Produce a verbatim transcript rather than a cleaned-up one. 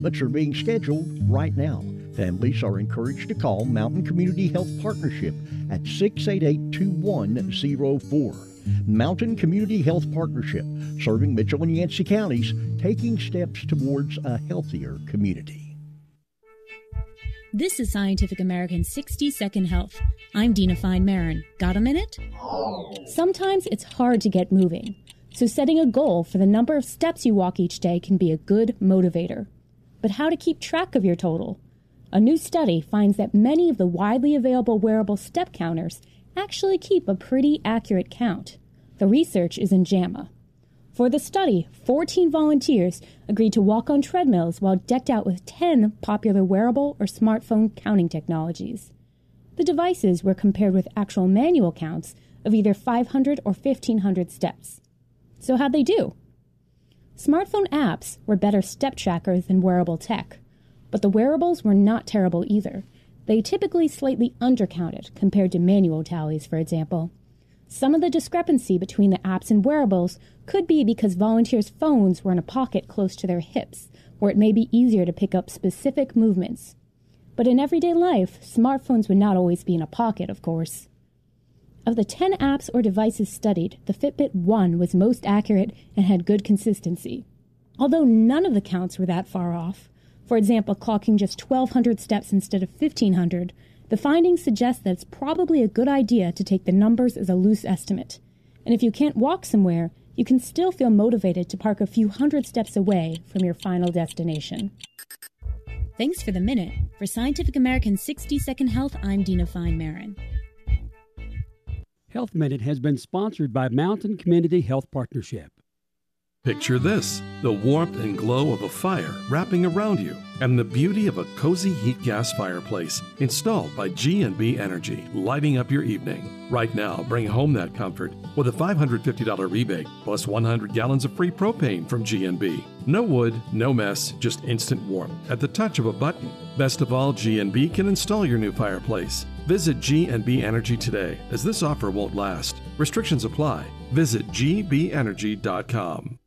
Appointments are being scheduled right now. Families are encouraged to call Mountain Community Health Partnership at six eight eight, two one zero four. Mountain Community Health Partnership, serving Mitchell and Yancey counties, taking steps towards a healthier community. This is Scientific American's sixty second Health. I'm Dina Fine-Marin. Got a minute? Sometimes it's hard to get moving, so setting a goal for the number of steps you walk each day can be a good motivator. But how to keep track of your total? A new study finds that many of the widely available wearable step counters actually keep a pretty accurate count. The research is in JAMA. For the study, fourteen volunteers agreed to walk on treadmills while decked out with ten popular wearable or smartphone counting technologies. The devices were compared with actual manual counts of either five hundred or fifteen hundred steps. So how'd they do? Smartphone apps were better step trackers than wearable tech, but the wearables were not terrible either. They typically slightly undercounted compared to manual tallies, for example. Some of the discrepancy between the apps and wearables could be because volunteers' phones were in a pocket close to their hips, where it may be easier to pick up specific movements. But in everyday life, smartphones would not always be in a pocket, of course. Of the ten apps or devices studied, the Fitbit One was most accurate and had good consistency. Although none of the counts were that far off, for example, clocking just twelve hundred steps instead of fifteen hundred, the findings suggest that it's probably a good idea to take the numbers as a loose estimate. And if you can't walk somewhere, you can still feel motivated to park a few hundred steps away from your final destination. Thanks for the minute. For Scientific American's sixty second Health, I'm Dina Fine-Marin. Health Minute has been sponsored by Mountain Community Health Partnership. Picture this, the warmth and glow of a fire wrapping around you, and the beauty of a cozy heat gas fireplace installed by G and B Energy, lighting up your evening. Right now, bring home that comfort with a five hundred fifty dollars rebate plus one hundred gallons of free propane from G and B. No wood, no mess, just instant warmth at the touch of a button. Best of all, G and B can install your new fireplace. Visit G and B Energy today, as this offer won't last. Restrictions apply. Visit G B energy dot com.